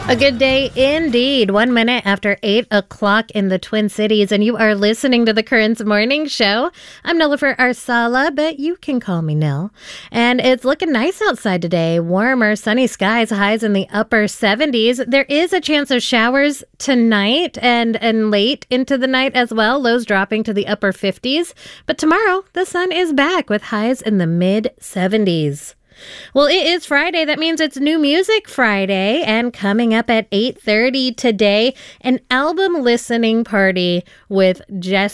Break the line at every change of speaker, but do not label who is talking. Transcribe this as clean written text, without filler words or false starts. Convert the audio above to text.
A good day indeed. 1 minute after 8 o'clock in the Twin Cities, and you are listening to the Currents Morning Show. I'm Nilofer Arsala, but you can call me Nil. And it's looking nice outside today. Warmer, sunny skies, highs in the upper 70s. There is a chance of showers tonight and late into the night as well, lows dropping to the upper 50s. But tomorrow, the sun is back with highs in the mid 70s. Well, it is Friday. That means it's New Music Friday. And coming up at 8:30 today, an album listening party with Jesse